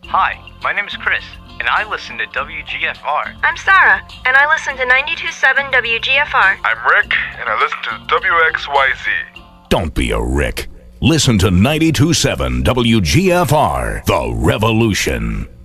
Hi, my name is Chris, and I listen to WGFR. I'm Sarah, and I listen to 92.7 WGFR. I'm Rick, and I listen to WXYZ. Don't be a Rick. Listen to 92.7 WGFR, The Revolution.